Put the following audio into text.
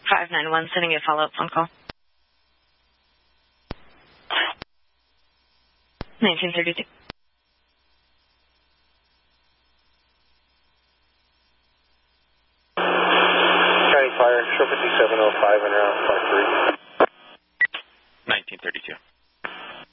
591, sending you a follow-up phone call. 1932. County Fire, show 5705 and around Park 3. 1932.